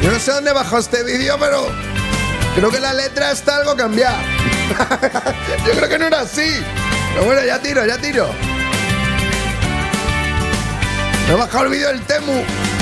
Yo no sé dónde bajó este vídeo, pero creo que la letra está algo cambiada. Yo creo que no era así. Pero bueno, ya tiro. Me he bajado el vídeo del Temu.